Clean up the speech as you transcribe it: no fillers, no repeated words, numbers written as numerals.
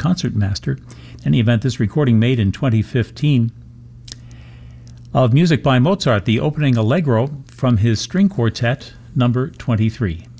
concertmaster. In any event, this recording made in 2015 of music by Mozart, the opening allegro from his string quartet, number 23.